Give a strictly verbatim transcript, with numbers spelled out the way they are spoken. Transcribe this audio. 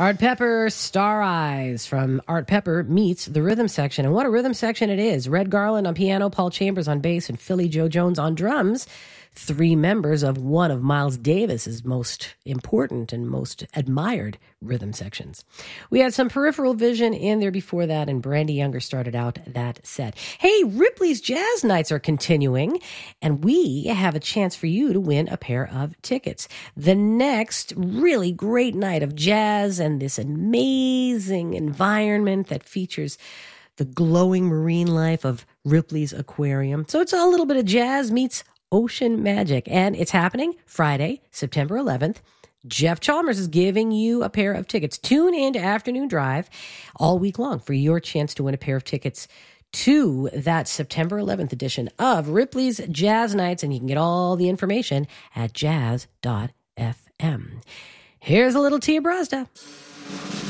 Art Pepper, Star Eyes from Art Pepper meets the rhythm section. And what a rhythm section it is. Red Garland on piano, Paul Chambers on bass, and Philly Joe Jones on drums. Three members of one of Miles Davis's most important and most admired rhythm sections. We had some Peripheral Vision in there before that, and Brandy Younger started out that set. Hey, Ripley's Jazz Nights are continuing, and we have a chance for you to win a pair of tickets. The next really great night of jazz and this amazing environment that features the glowing marine life of Ripley's Aquarium. So it's a little bit of jazz meets ocean magic, and it's happening Friday, September eleventh. Jeff Chalmers is giving you a pair of tickets. Tune in to Afternoon Drive all week long for your chance to win a pair of tickets to that September eleventh edition of Ripley's Jazz Nights, and you can get all the information at jazz dot f m. Here's a little Tia Brazda.